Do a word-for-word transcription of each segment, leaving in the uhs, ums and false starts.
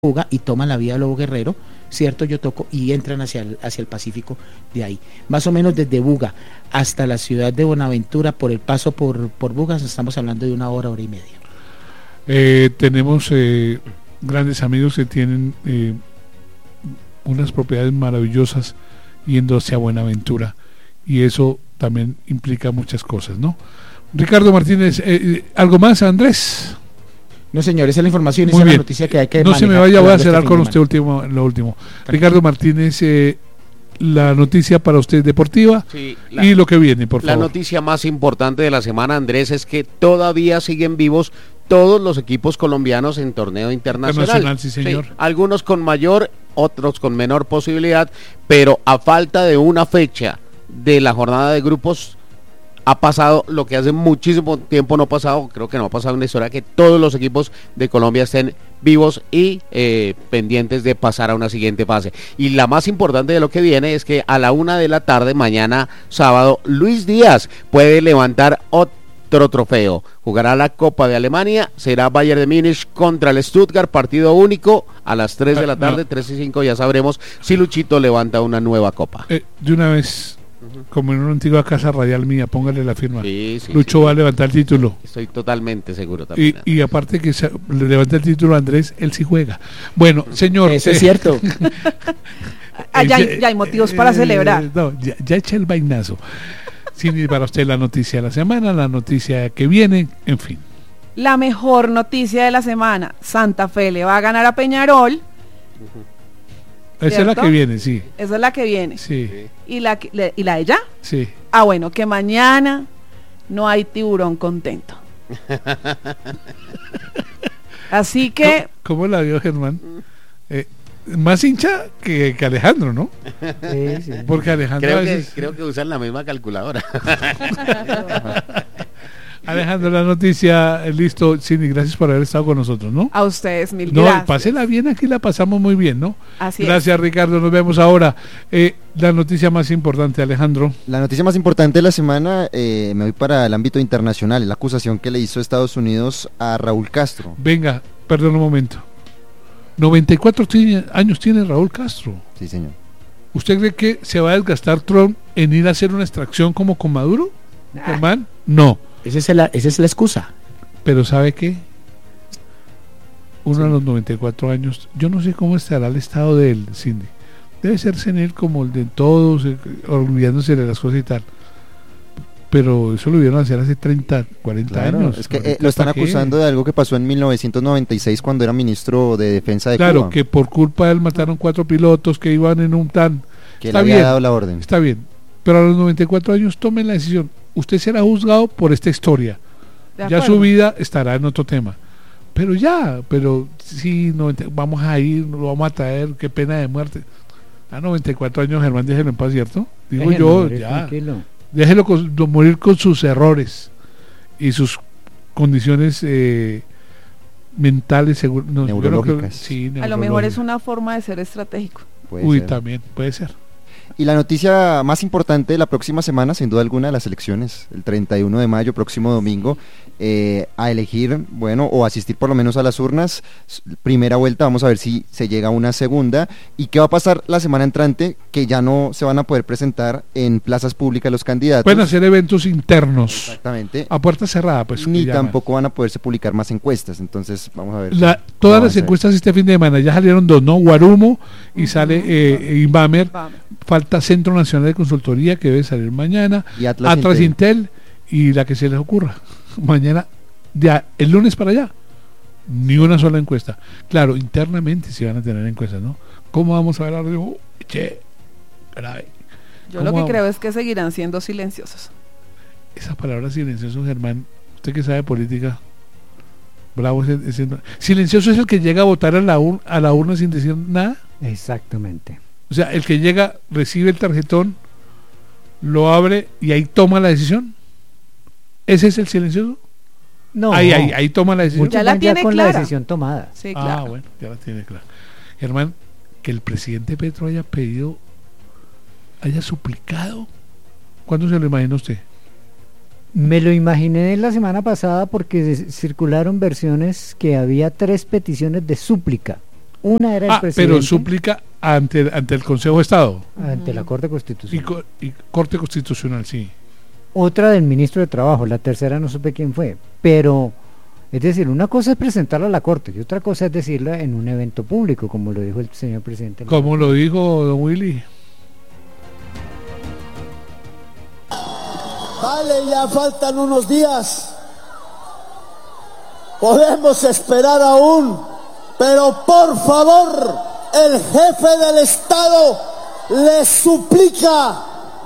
Buga y toman la vía Lobo Guerrero, cierto, yo toco y entran hacia el, hacia el Pacífico de ahí. Más o menos desde Buga hasta la ciudad de Buenaventura, por el paso por, por Bugas, estamos hablando de una hora, hora y media. Eh, tenemos eh, grandes amigos que tienen eh, unas propiedades maravillosas yendo hacia Buenaventura, y eso también implica muchas cosas, ¿no? Ricardo Martínez, eh, ¿algo más, Andrés? No, señor, esa es la información, Muy esa es bien. la noticia que hay que No se me vaya, voy a cerrar este con usted último, lo último. Ricardo Martínez, eh, la noticia para usted deportiva, sí, la, y lo que viene, por la favor. La noticia más importante de la semana, Andrés, es que todavía siguen vivos todos los equipos colombianos en torneo internacional. Internacional, sí, señor. Sí, algunos con mayor, otros con menor posibilidad, pero a falta de una fecha de la jornada de grupos, ha pasado lo que hace muchísimo tiempo no ha pasado, creo que no ha pasado en la historia, que todos los equipos de Colombia estén vivos y eh, pendientes de pasar a una siguiente fase. Y la más importante de lo que viene es que a la una de la tarde, mañana sábado, Luis Díaz puede levantar otro trofeo. Jugará la Copa de Alemania, será Bayern de Múnich contra el Stuttgart, partido único a las tres de la tarde, no. tres y cinco, ya sabremos si Luchito levanta una nueva copa. Eh, de una vez... Como en una antigua casa radial mía, póngale la firma. Sí, sí, Lucho sí. va a levantar el título. Estoy totalmente seguro también. Y, y aparte que se, le levanta el título a Andrés, él sí juega. Bueno, señor. Eso eh, es cierto. ah, ya, hay, ya hay motivos para eh, celebrar. No, ya, ya eché el vainazo. Sí, para usted la noticia de la semana, la noticia que viene, en fin. La mejor noticia de la semana: Santa Fe le va a ganar a Peñarol. Uh-huh. Esa ¿cierto? Es la que viene, sí. Esa es la que viene. Sí. ¿Y la, le, ¿Y la de ya? Sí. Ah, bueno, que mañana no hay tiburón contento. Así que... ¿Cómo, cómo la vio Germán? Eh, más hincha que, que Alejandro, ¿no? Sí, sí. Porque Alejandro creo, veces... que, creo que usan la misma calculadora. Alejandro, la noticia, listo. Cindy, gracias por haber estado con nosotros, ¿no? A ustedes, mil no, gracias. Pásela bien, aquí la pasamos muy bien, ¿no? Así gracias, es. Ricardo, nos vemos ahora. Eh, la noticia más importante, Alejandro. La noticia más importante de la semana, eh, me voy para el ámbito internacional, la acusación que le hizo Estados Unidos a Raúl Castro. Venga, perdón un momento. noventa y cuatro tiene, años tiene Raúl Castro. Sí, señor. ¿Usted cree que se va a desgastar Trump en ir a hacer una extracción como con Maduro? Nah. Germán, no. Esa es, la, esa es la excusa. Pero ¿sabe qué? Uno sí. A los noventa y cuatro años, yo no sé cómo estará el estado de él, Cindy. Debe ser senil como el de todos, olvidándose de las cosas y tal. Pero eso lo vieron hacer hace treinta, cuarenta claro, años. Es que eh, lo están acusando de algo que pasó en mil novecientos noventa y seis cuando era ministro de Defensa de claro, Cuba. Claro, que por culpa de él mataron cuatro pilotos que iban en un tan... Que está le había bien, dado la orden. Está bien, pero a los noventa y cuatro años tomen la decisión. Usted será juzgado por esta historia. Ya su vida estará en otro tema. Pero ya, pero sí, noventa, vamos a ir, lo vamos a traer, qué pena de muerte. A noventa y cuatro años, Germán, déjelo en paz, ¿cierto? Digo déjelo yo, morir, ya. Tranquilo. Déjelo con, morir con sus errores y sus condiciones eh, mentales, seguro, no, neurológicas. No creo, sí, a lo mejor es una forma de ser estratégico. Puede Uy, ser. También, puede ser. Y la noticia más importante de la próxima semana, sin duda alguna, las elecciones, el treinta y uno de mayo, próximo domingo, eh, a elegir, bueno, o asistir por lo menos a las urnas, primera vuelta, vamos a ver si se llega a una segunda, y qué va a pasar la semana entrante, que ya no se van a poder presentar en plazas públicas los candidatos. Pueden hacer eventos internos. Exactamente. A puerta cerrada, pues. Ni tampoco van a poderse publicar más encuestas, entonces vamos a ver. La, todas las encuestas este fin de semana, ya salieron dos, ¿no? Guarumo y uh-huh. sale eh, Inbamer. Falta Centro Nacional de Consultoría, que debe salir mañana, y Atlas, Atlas Intel. Intel y la que se les ocurra. Mañana, de el lunes para allá, ni una sola encuesta. Claro, internamente sí van a tener encuestas, ¿no? ¿Cómo vamos a ver a che, grave. Yo lo que vamos? creo es que seguirán siendo silenciosos. Esa palabra silencioso, Germán, usted que sabe política, bravo ese, ese, silencioso es el que llega a votar a la, ur, a la urna sin decir nada. Exactamente. O sea, el que llega, recibe el tarjetón, lo abre y ahí toma la decisión. ¿Ese es el silencioso? No. Ahí, ahí, ahí toma la decisión. Ya la tiene ya con clara. la decisión tomada. Sí, ah, claro. bueno, ya la tiene clara. Germán, que el presidente Petro haya pedido, haya suplicado. ¿Cuándo se lo imagina usted? Me lo imaginé la semana pasada porque circularon versiones que había tres peticiones de súplica. Una era el Ah, presidente pero súplica ante, ante el Consejo de Estado ante la Corte y, Constitucional. co- y Corte Constitucional, sí. Otra del ministro de Trabajo, la tercera no supe quién fue, pero es decir, una cosa es presentarla a la Corte y otra cosa es decirla en un evento público, como lo dijo el señor presidente. Como lo dijo don Willy. Vale, ya faltan unos días. Podemos esperar aún, pero por favor, el jefe del Estado les suplica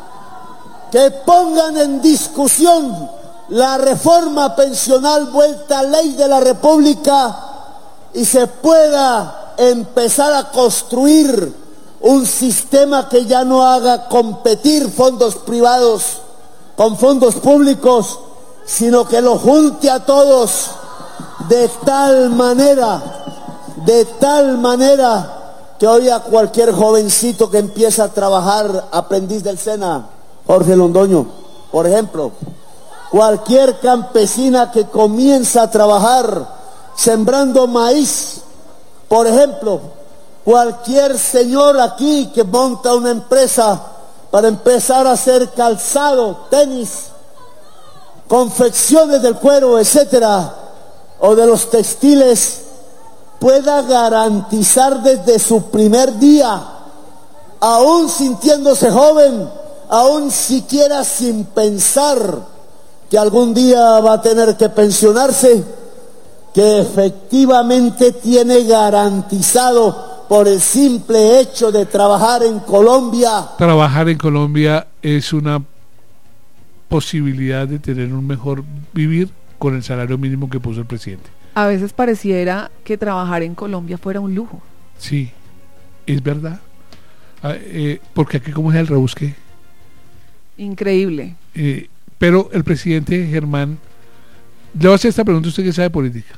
que pongan en discusión la reforma pensional vuelta a ley de la República y se pueda empezar a construir un sistema que ya no haga competir fondos privados con fondos públicos, sino que lo junte a todos de tal manera, de tal manera que hoy a cualquier jovencito que empieza a trabajar, aprendiz del SENA, Jorge Londoño, por ejemplo, cualquier campesina que comienza a trabajar sembrando maíz, por ejemplo, cualquier señor aquí que monta una empresa para empezar a hacer calzado, tenis, confecciones del cuero, etcétera, o de los textiles, pueda garantizar desde su primer día, aún sintiéndose joven, aún siquiera sin pensar que algún día va a tener que pensionarse, que efectivamente tiene garantizado por el simple hecho de trabajar en Colombia. Trabajar en Colombia es una posibilidad de tener un mejor vivir con el salario mínimo que puso el presidente. A veces pareciera que trabajar en Colombia fuera un lujo. Sí, es verdad. Ah, eh, porque aquí como es el rebusque. Increíble. Eh, pero el presidente Germán, le voy a hacer esta pregunta a usted que sabe política.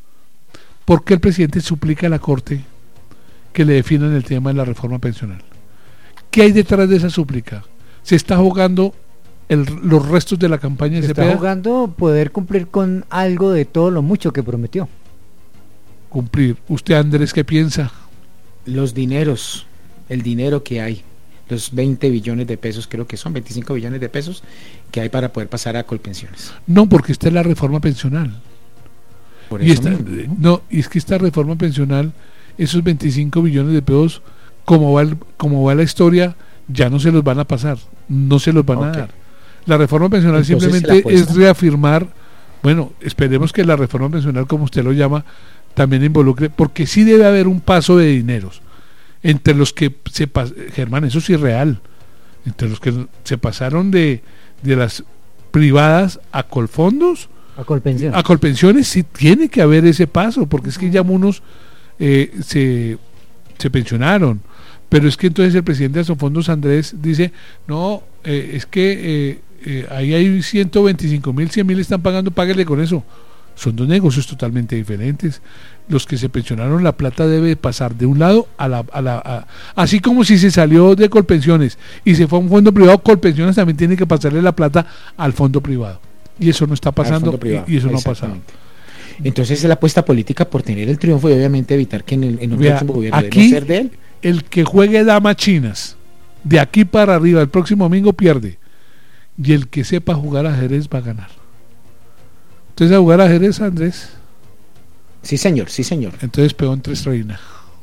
¿Por qué el presidente suplica a la Corte que le definan el tema de la reforma pensional? ¿Qué hay detrás de esa súplica? ¿Se está jugando el, los restos de la campaña de Se Cepeda? está jugando poder cumplir con algo de todo lo mucho que prometió. Cumplir. ¿Usted, Andrés, qué piensa? Los dineros, el dinero que hay, los veinte billones de pesos, creo que son veinticinco billones de pesos que hay para poder pasar a Colpensiones. No, porque esta es la reforma pensional. Por Y eso esta, mismo, ¿no? no, y es que esta reforma pensional, esos veinticinco billones de pesos, como va, el, como va la historia, ya no se los van a pasar, no se los van Ok. a dar. La reforma pensional Entonces, simplemente la apuesta. es reafirmar, bueno, esperemos que la reforma pensional, como usted lo llama, también involucre, porque sí debe haber un paso de dineros, entre los que se pas- Germán, eso sí es real, entre los que se pasaron de, de las privadas a Colfondos, A Colpensión. a Colpensiones, sí tiene que haber ese paso, porque es que ya unos eh, se, se pensionaron, pero es que entonces el presidente de Asofondos, Andrés, dice, no, eh, es que eh, eh, ahí hay ciento veinticinco mil, cien mil están pagando, páguele con eso. Son dos negocios totalmente diferentes. Los que se pensionaron, la plata debe pasar de un lado a la... A la a, así como si se salió de Colpensiones y se fue a un fondo privado, Colpensiones también tiene que pasarle la plata al fondo privado. Y eso no está Al pasando, fondo privado, y, y eso no ha pasado. exactamente. Entonces es la apuesta política por tener el triunfo y obviamente evitar que en, el, en un Vea, próximo gobierno de aquí- no ser de él. El que juegue damas chinas de aquí para arriba el próximo domingo pierde, y el que sepa jugar ajedrez va a ganar. Entonces, a jugar ajedrez, Andrés, Sí, señor, sí, señor. entonces peón tres reina.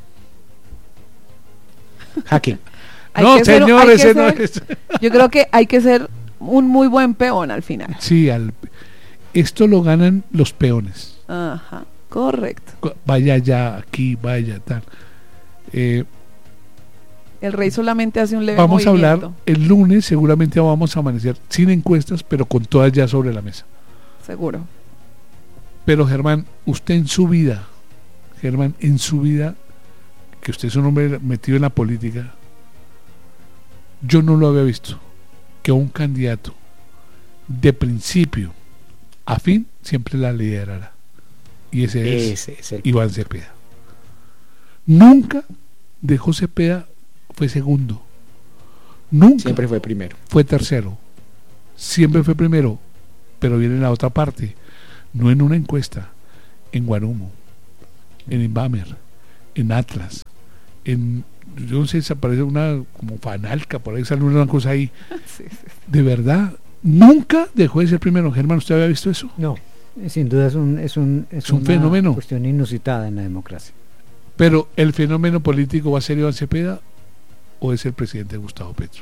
Jaque. Hay No, que ser- señor, hay que ese no ser- es. Yo creo que hay que ser un muy buen peón al final. Sí, al, esto lo ganan los peones. Ajá, correcto. Cu- Vaya ya, aquí, vaya, tal. Eh, El rey solamente hace un leve vamos a movimiento. hablar el lunes, seguramente vamos a amanecer sin encuestas, pero con todas ya sobre la mesa. Seguro. Pero Germán, usted en su vida, Germán, en su vida, que usted es un hombre metido en la política, yo no lo había visto, que un candidato de principio a fin siempre la liderara. Y ese es Ese es el Iván Cepeda. Nunca dejó Cepeda, fue segundo. Nunca siempre fue primero. fue tercero. Siempre fue primero. Pero viene en la otra parte. No en una encuesta. En Guarumo. En Inbamer. en Atlas, en, yo no sé, se aparece una como Fanalca, por ahí sale una cosa ahí. Sí, sí, sí. De verdad, nunca dejó de ser primero. Germán, ¿usted había visto eso? No, sin duda es un, es un, es es un una fenómeno. cuestión inusitada en la democracia. Pero el fenómeno político va a ser Iván Cepeda o es el presidente Gustavo Petro.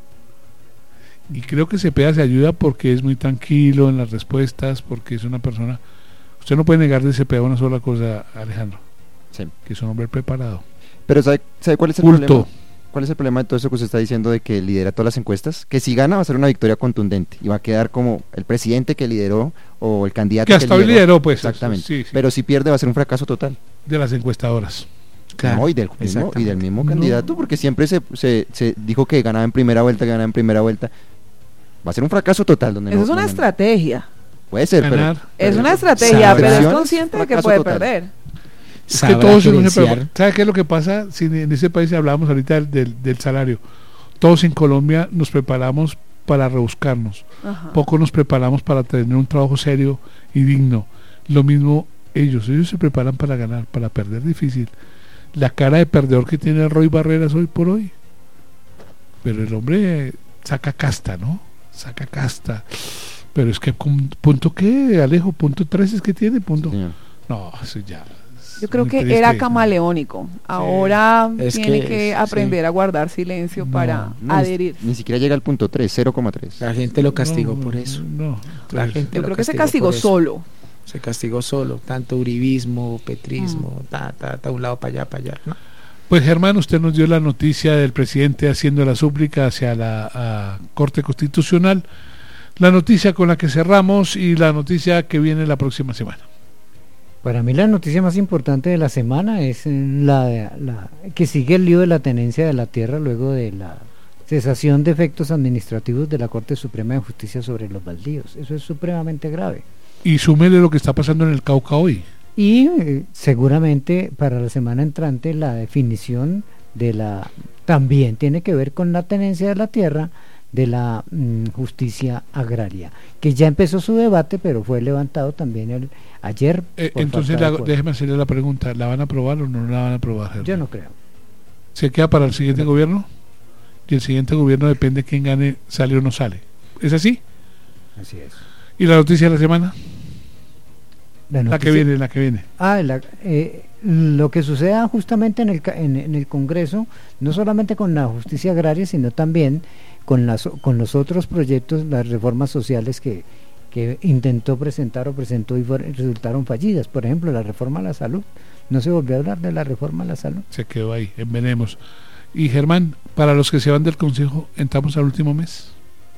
Y creo que Cepeda se ayuda porque es muy tranquilo en las respuestas, porque es una persona. Usted no puede negar de Cepeda una sola cosa, Alejandro. Sí. Que es un hombre preparado. Pero ¿sabe, ¿sabe cuál es el Culto. problema? ¿Cuál es el problema de todo eso que usted está diciendo de que lidera todas las encuestas? Que si gana va a ser una victoria contundente y va a quedar como el presidente que lideró o el candidato que hasta hoy lideró, pues. Exactamente. Sí, sí. Pero si pierde va a ser un fracaso total. De las encuestadoras. Claro, no, y, del mismo, y del mismo candidato, no. Porque siempre se, se, se dijo que ganaba en primera vuelta, que ganaba en primera vuelta. Va a ser un fracaso total. Donde Eso no, es una no, estrategia. Puede ser, Ganar. pero, Es pero, una estrategia, pero es Sabe- consciente de que fracaso puede total. perder. Es que todos no se preocupan. ¿Sabe qué es lo que pasa? Si en ese país hablábamos ahorita del, del, del salario. Todos en Colombia nos preparamos para rebuscarnos. Ajá. Poco nos preparamos para tener un trabajo serio y digno. Lo mismo ellos. Ellos se preparan para ganar, para perder difícil. La cara de perdedor que tiene Roy Barreras hoy por hoy. Pero el hombre saca casta, ¿no? Saca casta. Pero es que, ¿punto qué, Alejo? ¿Punto tres es que tiene? ¿Punto? Sí. No, eso ya. Yo creo muy que triste. era camaleónico. Ahora Es tiene que que es- aprender sí. a guardar silencio No, para No, adherir. Ni, ni siquiera llega al punto tres, cero coma tres. La gente lo castigó No, por eso. No. La Entonces, gente Yo lo creo que se castigó castigó por eso. solo. Se castigó solo, tanto uribismo, petrismo, ta, ta, ta, un lado para allá, para allá. ¿no? Pues Germán, usted nos dio la noticia del presidente haciendo la súplica hacia la a Corte Constitucional, la noticia con la que cerramos y la noticia que viene la próxima semana. Para mí la noticia más importante de la semana es eh, la, la que sigue el lío de la tenencia de la tierra luego de la cesación de efectos administrativos de la Corte Suprema de Justicia sobre los baldíos. Eso es supremamente grave. Y súmele lo que está pasando en el Cauca hoy. Y eh, seguramente para la semana entrante la definición de la también tiene que ver con la tenencia de la tierra de la mm, justicia agraria, que ya empezó su debate, pero fue levantado también el ayer. Eh, por entonces, falta de la- acuerdo. déjeme hacerle la pregunta, ¿la van a aprobar o no la van a aprobar, Germán? Yo no creo. ¿Se queda para el siguiente gobierno? Y el siguiente gobierno depende de quién gane, sale o no sale. ¿Es así? Así es. ¿Y la noticia de la semana? La, La que noticia- viene, la que viene. Ah, la- eh, lo que suceda justamente en el, ca- en, en el Congreso, no solamente con la justicia agraria, sino también con, las, con los otros proyectos, las reformas sociales que, que intentó presentar o presentó y fueron- resultaron fallidas. Por ejemplo, la reforma a la salud. No se volvió a hablar de la reforma a la salud. Se quedó ahí, en veremos. Y Germán, para los que se van del Consejo, entramos al último mes.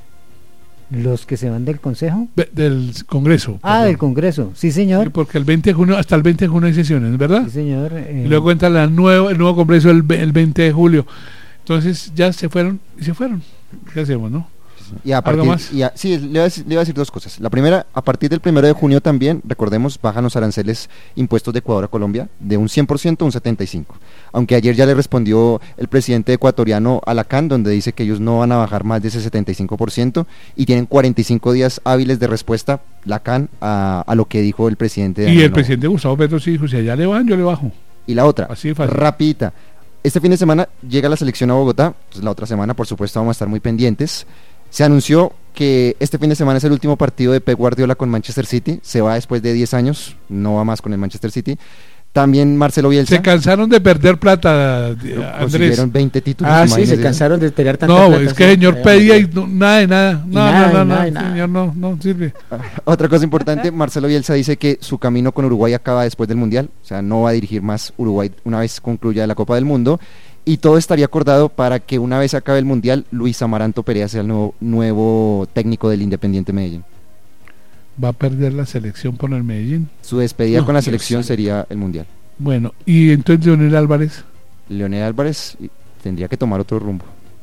Los que se van del Consejo. Be- del Congreso. Ah, perdón. del Congreso. Sí, señor. Sí, porque el veinte de junio, hasta el veinte de junio hay sesiones, ¿verdad? Sí, señor. eh, Y luego entra la nuevo, el nuevo Congreso el, ve- el veinte de julio. Entonces ya se fueron y se fueron. ¿Qué hacemos, no? Y a ¿Algo partir, más? y a- sí, le iba, a decir, le iba a decir dos cosas. La primera, a partir del primero de junio también, recordemos, bajan los aranceles impuestos de Ecuador a Colombia de un cien por ciento a un setenta y cinco por ciento. Aunque ayer ya le respondió el presidente ecuatoriano a la C A N, donde dice que ellos no van a bajar más de ese setenta y cinco por ciento y tienen cuarenta y cinco días hábiles de respuesta, la C A N, a, a lo que dijo el presidente. Y Daniel el Noboa. presidente Gustavo Petro sí dijo, si allá le van, yo le bajo. Y la otra, Así de fácil. rapidita. Este fin de semana llega la selección a Bogotá, pues la otra semana por supuesto vamos a estar muy pendientes. Se anunció que este fin de semana es el último partido de Pep Guardiola con Manchester City, se va después de diez años, no va más con el Manchester City. También Marcelo Bielsa. Se cansaron de perder plata, eh, Pero Andrés. consiguieron veinte títulos. Ah, sí, se imagínese. cansaron de pelear tanta No, plata, es que sí. el señor Eh, pedía y no- nada de nada. No, nada, no, no, nada, no, nada. señor, no, no sirve. Otra cosa importante, Marcelo Bielsa dice que su camino con Uruguay acaba después del Mundial, o sea, no va a dirigir más Uruguay una vez concluya la Copa del Mundo, y todo estaría acordado para que una vez acabe el Mundial, Luis Amaranto Perea sea el nuevo, nuevo técnico del Independiente Medellín. Va a perder la selección por el Medellín. Su despedida No, con la Dios selección santo. sería el Mundial. Bueno, y entonces Leonel Álvarez. Leonel Álvarez y- tendría que tomar otro rumbo.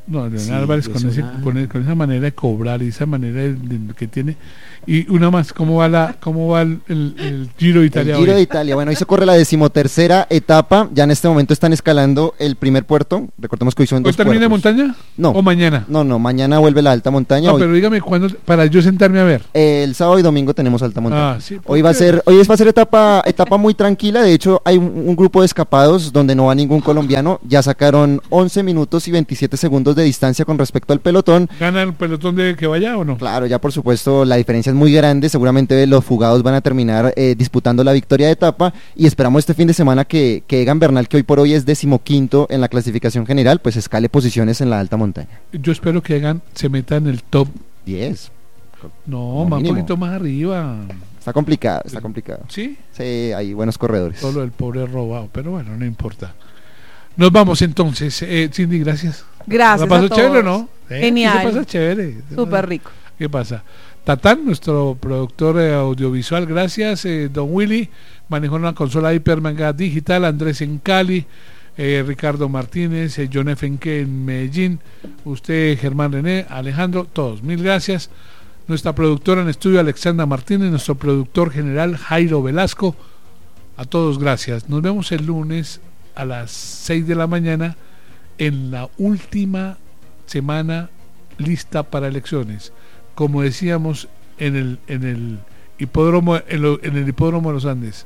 No, León Sí, Álvarez es con, ese, una- con, e- con esa manera de cobrar y esa manera de, de- que tiene. Y una más, ¿cómo va la cómo va el, el- el Giro de Italia El Giro hoy? de Italia, bueno, hoy se corre la decimotercera etapa, ya en este momento están escalando el primer puerto, recordemos que hoy son ¿Hoy dos termina en puertos. montaña? No. ¿O mañana? No, no, mañana vuelve la alta montaña, No, hoy- pero dígame cuándo, para yo sentarme a ver. el sábado y domingo tenemos alta montaña. Ah, sí, ¿por Hoy va a qué? ser, hoy va a ser etapa, etapa muy tranquila, de hecho hay un, un grupo de escapados donde no va ningún colombiano, ya sacaron once minutos y veintisiete segundos de distancia con respecto al pelotón. ¿Gana el pelotón de que vaya o no? Claro, ya por supuesto la diferencia es muy grande, seguramente los fugados van a terminar eh, disputando la victoria de etapa y esperamos este fin de semana que, que Egan Bernal, que hoy por hoy es decimoquinto en la clasificación general, pues escale posiciones en la alta montaña. Yo espero que hagan, se meta en el top. diez. No, Como más un mínimo. poquito más arriba. Está complicado, está complicado. ¿Sí? Sí, hay buenos corredores. Solo el pobre robado, pero bueno, no importa. Nos vamos entonces. Eh, Cindy, gracias. Gracias ¿La pasó a todos. chévere o no? ¿Eh? Genial. ¿Qué se pasa chévere? Súper rico. ¿Qué pasa? Tatán, nuestro productor eh, audiovisual, gracias. Eh, Don Willy, manejó una consola Hypermanga Digital. Andrés en Cali, eh, Ricardo Martínez, eh, John F. Enque en Medellín, usted, Germán René, Alejandro, todos. Mil gracias. Nuestra productora en estudio, Alexandra Martínez, nuestro productor general, Jairo Velasco. A todos, gracias. Nos vemos el lunes a las seis de la mañana en la última semana lista para elecciones. Como decíamos en el en el hipódromo en, lo, en el hipódromo de los Andes,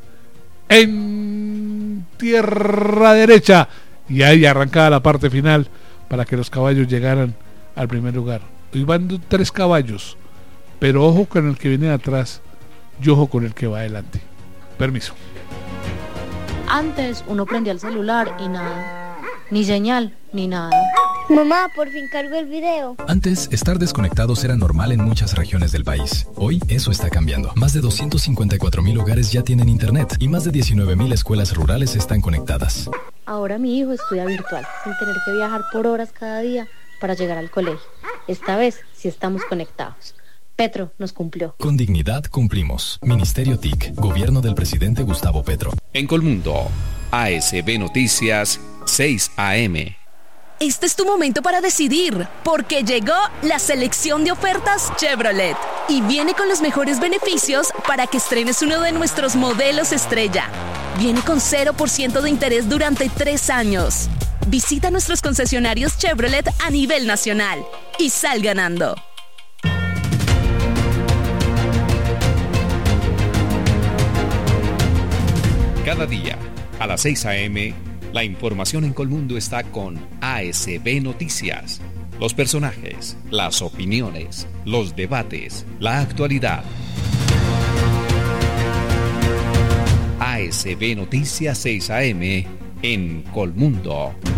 en tierra derecha, y ahí arrancada la parte final para que los caballos llegaran al primer lugar. Hoy van do- tres caballos, pero ojo con el que viene de atrás y ojo con el que va adelante. Permiso. Antes uno prendía el celular y nada, ni señal, ni nada. Mamá, por fin cargo el video. Antes, estar desconectados era normal en muchas regiones del país. Hoy, eso está cambiando. Más de doscientos cincuenta y cuatro mil hogares ya tienen internet y más de diecinueve mil escuelas rurales están conectadas. Ahora mi hijo estudia virtual, sin tener que viajar por horas cada día para llegar al colegio. Esta vez sí estamos conectados. Petro nos cumplió. Con dignidad cumplimos. Ministerio T I C, Gobierno del presidente Gustavo Petro. En Colmundo, A S B Noticias, seis A M. Este es tu momento para decidir, porque llegó la selección de ofertas Chevrolet y viene con los mejores beneficios para que estrenes uno de nuestros modelos estrella. Viene con cero por ciento de interés durante tres años. Visita nuestros concesionarios Chevrolet a nivel nacional y sal ganando. Cada día, a las seis A M, la información en Colmundo está con A S B Noticias. Los personajes, las opiniones, los debates, la actualidad. A S B Noticias seis A M en Colmundo.